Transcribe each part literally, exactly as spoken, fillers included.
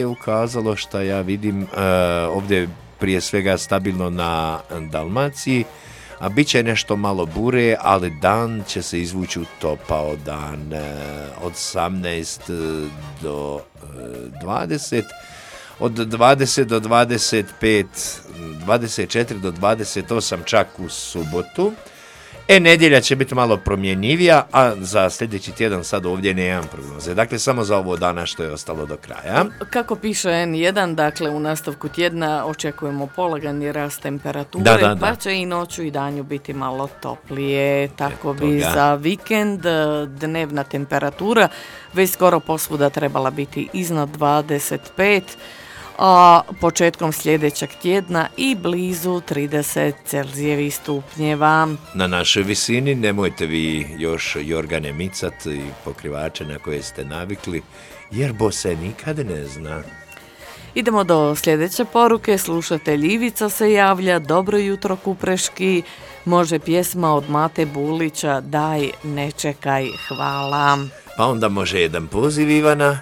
je ukazalo šta ja vidim uh, ovdje prije svega stabilno na Dalmaciji, a bit će nešto malo bure, ali dan će se izvući u topao dan uh, od osamnaest do uh, dvadeset, od dvadeset do dvadeset pet, dvadeset četiri do dvadeset osam čak u subotu. E, nedjelja će biti malo promjenjivija, a za sljedeći tjedan sad ovdje nemam prognoze. Dakle, samo za ovo dana što je ostalo do kraja. Kako piše en jedan, dakle, u nastavku tjedna očekujemo polagani rast temperature, da, da, da. pa će i noću i danju biti malo toplije. Tako Eto bi ga. za vikend dnevna temperatura već skoro posvuda trebala biti iznad dvadeset pet, a početkom sljedećeg tjedna i blizu trideset Celzijevih stupnjeva. Na našoj visini nemojte vi još jorgane micat i pokrivače na koje ste navikli, jer bo se nikad ne zna. Idemo do sljedeće poruke. Slušatelj Ivica se javlja. Dobro jutro, Kupreški. Može pjesma od Mate Bulića, Daj, ne čekaj, hvala. Pa onda može jedan poziv Ivana.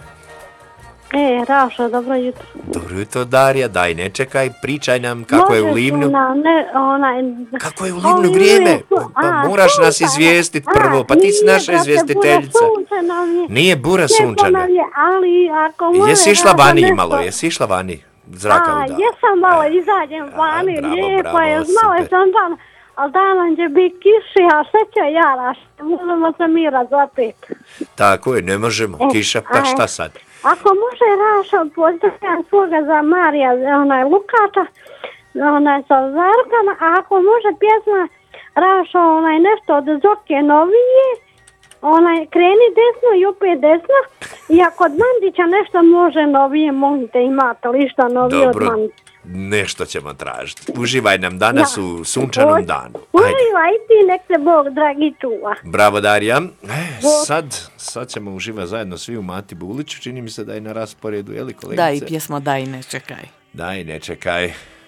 E, Rašo, dobro jutro. Dobro jutro, Darija, daj ne čekaj, pričaj nam kako je u Livnu. Na, ne, onaj, Kako je u Livnu vrijeme? Pa moraš nas izvijestiti prvo, pa ti si naša izvjestiteljica. Nije bura sunčana. Ali ako može... Jesi išla vani imalo, jesi išla vani? Zraka A, udala. jesam malo, izađem vani, A, bravo, lijepo bravo, je, znao super. sam dan, ali danas će biti kiši, a sve će ja, Raš, možemo se mi razopet. Tako je, ne možemo, kiša, pa šta sad? Ako može Raša, pozdravljam svoga za Marija, onaj Lukača, onaj sa Zarkama, a ako može pjesma Raša, onaj nešto od Zoke Novije, onaj kreni desno i opet desno, i ako od Mandića nešto može novije, molite, imate li šta novije Dobro, od Mandića? nešto ćemo tražiti. Uživaj nam danas Ja. u sunčanom danu. Ajde. Uživaj i ti, nek se Bog dragi čuva. Bravo, Darija. E, sad, sad ćemo uživati zajedno svi u Mati Buliću. Čini mi se da je na rasporedu, je li kolegice? Da, i pjesma Daj, ne čekaj. Daj, ne čekaj.